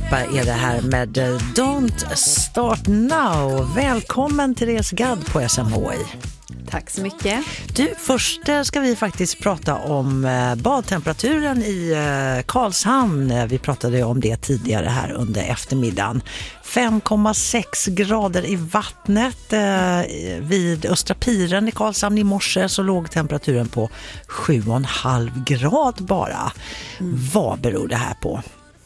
Lipa är det här med Don't Start Now. Välkommen Therese Gadd på SMHI. Tack så mycket. Du, först ska vi faktiskt prata om badtemperaturen i Karlshamn. Vi pratade om det tidigare här under eftermiddagen. 5,6 grader i vattnet. Vid Östra Piren i Karlshamn i morse så låg temperaturen på 7,5 grad bara. Vad beror det här på?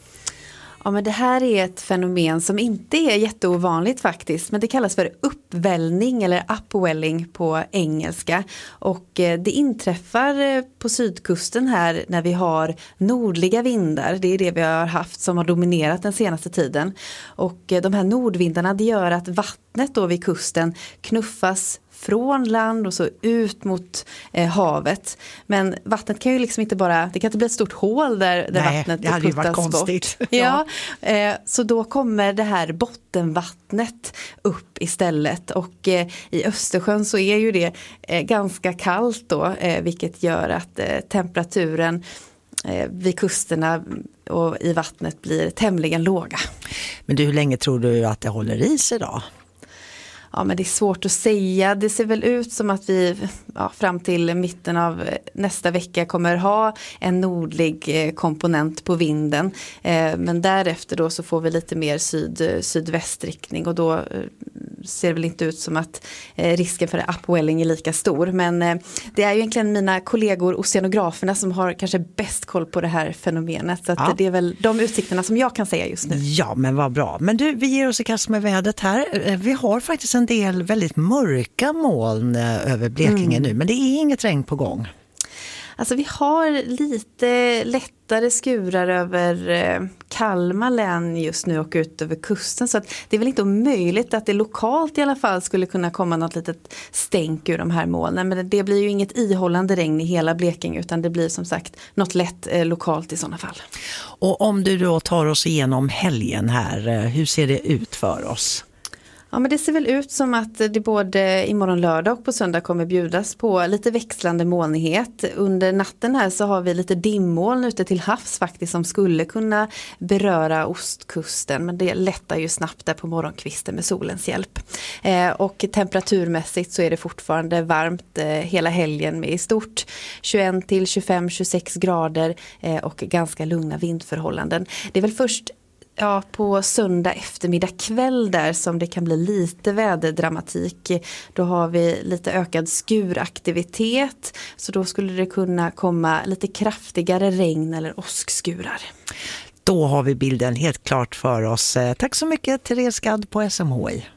Ja, men det här är ett fenomen som inte är jätteovanligt faktiskt, men det kallas för uppvällning eller upwelling på engelska, och det inträffar på sydkusten här när vi har nordliga vindar. Det är det vi har haft som har dominerat den senaste tiden, och de här nordvindarna, det gör att vattnet då vid kusten knuffas från land och så ut mot havet. Men vattnet kan ju liksom inte bara, det kan inte bli ett stort hål där vattnet det hade ju varit konstigt. Ja, så då kommer det här bottenvattnet upp istället, och i Östersjön så är ju det ganska kallt då, vilket gör att temperaturen vid kusterna och i vattnet blir tämligen låga. Men du, hur länge tror du att det håller i sig då? Ja, men det är svårt att säga. Det ser väl ut som att vi fram till mitten av nästa vecka kommer ha en nordlig komponent på vinden. Men därefter då så får vi lite mer sydvästriktning, och då ser det väl inte ut som att risken för upwelling är lika stor. Men det är ju egentligen mina kollegor oceanograferna som har kanske bäst koll på det här fenomenet. Så att det är väl de utsikterna som jag kan säga just nu. Ja, men vad bra. Men du, vi ger oss i kast med vädret här. Vi har faktiskt en del väldigt mörka moln över Blekinge nu, men det är inget regn på gång. Alltså vi har lite lättare skurar över Kalmar län just nu och ut över kusten, så att det är väl inte omöjligt att det lokalt i alla fall skulle kunna komma något litet stänk ur de här molnen, men det blir ju inget ihållande regn i hela Blekinge, utan det blir som sagt något lätt lokalt i sådana fall. Och om du då tar oss igenom helgen här, hur ser det ut för oss? Ja, men det ser väl ut som att det både imorgon lördag och på söndag kommer bjudas på lite växlande molnighet. Under natten här så har vi lite dimmoln ute till havs faktiskt som skulle kunna beröra ostkusten, men det lättar ju snabbt där på morgonkvisten med solens hjälp. Och temperaturmässigt så är det fortfarande varmt hela helgen med i stort 21 till 25-26 grader och ganska lugna vindförhållanden. Det är väl först på söndag eftermiddag kväll där som det kan bli lite väderdramatik. Då har vi lite ökad skuraktivitet, så då skulle det kunna komma lite kraftigare regn eller åskskurar. Då har vi bilden helt klart för oss. Tack så mycket Therese Gadd på SMHI.